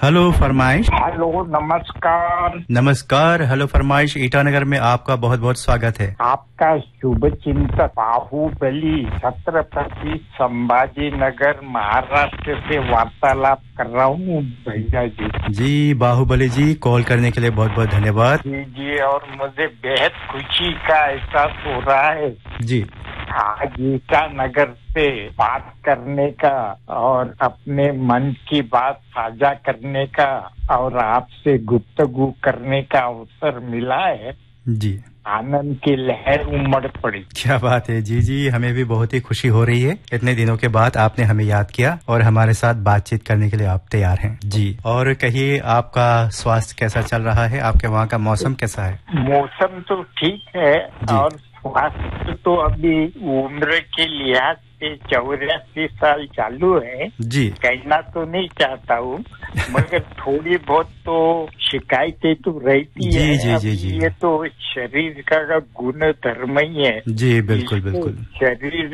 Hello फरमाइश। Hello, नमस्कार। नमस्कार। हेलो फरमाइश, ईटानगर में आपका बहुत बहुत स्वागत है। आपका शुभ चिंतक बाहुबली छत्रपति संभाजी नगर महाराष्ट्र से वार्तालाप कर रहा हूँ भैया जी। जी बाहुबली जी, कॉल करने के लिए बहुत बहुत धन्यवाद। जी, और मुझे बेहद खुशी का एहसास हो रहा है जी। आज ईटानगर से बात करने का और अपने मन की बात साझा करने का और आपसे गुफ्तगू करने का अवसर मिला है। जी, आनंद की लहर उमड़ पड़ी। क्या बात है। जी जी, हमें भी बहुत ही खुशी हो रही है। इतने दिनों के बाद आपने हमें याद किया और हमारे साथ बातचीत करने के लिए आप तैयार हैं। जी, और कहिए आपका स्वास्थ्य कैसा चल रहा है? आपके वहाँ का मौसम कैसा है? मौसम तो ठीक है और स्वास्थ्य तो अभी उम्र के लिहाज से 84 साल चालू है। जी, कहना तो नहीं चाहता हूँ मगर थोड़ी बहुत तो शिकायतें तो रहती जी, है। जी, जी, जी। ये तो शरीर का गुण धर्म ही है। जी बिल्कुल बिल्कुल। शरीर